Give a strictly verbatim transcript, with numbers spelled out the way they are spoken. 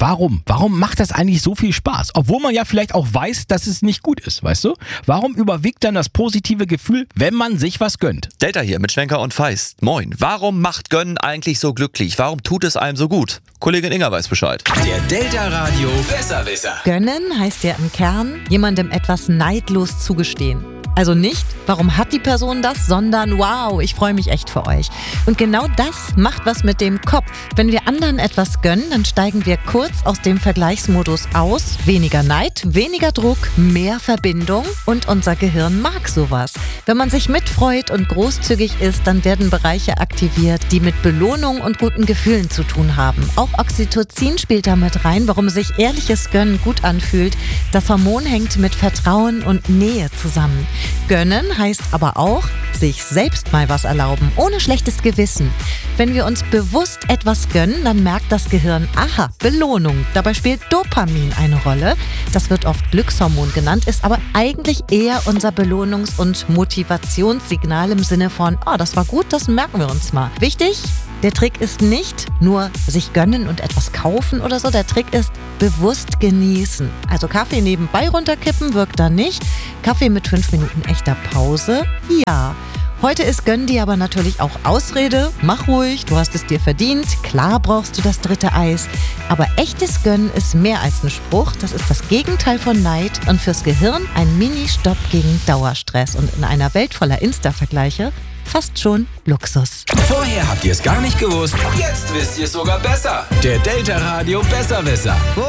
warum? Warum macht das eigentlich so viel Spaß? Obwohl man ja vielleicht auch weiß, dass es nicht gut ist, weißt du? Warum überwiegt dann das positive Gefühl, wenn man sich was gönnt? Delta hier mit Schwenker und Feist. Moin. Warum macht Gönnen eigentlich so glücklich? Warum tut es einem so gut? Kollegin Inga weiß Bescheid. Der Delta Radio Besserwisser. Gönnen heißt ja im Kern, jemandem etwas neidlos zugestehen. Also nicht, warum hat die Person das, sondern wow, ich freue mich echt für euch. Und genau das macht was mit dem Kopf. Wenn wir anderen etwas gönnen, dann steigen wir kurz aus dem Vergleichsmodus aus. Weniger Neid, weniger Druck, mehr Verbindung und unser Gehirn mag sowas. Wenn man sich mitfreut und großzügig ist, dann werden Bereiche aktiviert, die mit Belohnung und guten Gefühlen zu tun haben. Auch Oxytocin spielt da mit rein, warum sich ehrliches Gönnen gut anfühlt. Das Hormon hängt mit Vertrauen und Nähe zusammen. Gönnen heißt aber auch, sich selbst mal was erlauben, ohne schlechtes Gewissen. Wenn wir uns bewusst etwas gönnen, dann merkt das Gehirn, aha, Belohnung. Dabei spielt Dopamin eine Rolle. Das wird oft Glückshormon genannt, ist aber eigentlich eher unser Belohnungs- und Motivationssignal im Sinne von, oh, das war gut, das merken wir uns mal. Wichtig? Der Trick ist nicht nur sich gönnen und etwas kaufen oder so. Der Trick ist bewusst genießen. Also Kaffee nebenbei runterkippen wirkt da nicht. Kaffee mit fünf Minuten echter Pause, ja. Heute ist Gönn dir aber natürlich auch Ausrede. Mach ruhig, du hast es dir verdient. Klar brauchst du das dritte Eis. Aber echtes Gönnen ist mehr als ein Spruch. Das ist das Gegenteil von Neid und fürs Gehirn ein Mini-Stopp gegen Dauerstress. Und in einer Welt voller Insta-Vergleiche fast schon Luxus. Vorher habt ihr es gar nicht gewusst. Jetzt wisst ihr es sogar besser. Der Delta Radio Besserwisser.